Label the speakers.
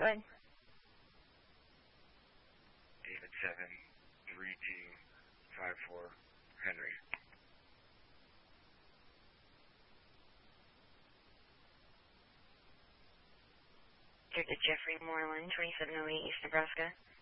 Speaker 1: Go ahead.
Speaker 2: David 73254 Henry.
Speaker 1: Here to Jeffrey Moreland, 2708 East Nebraska.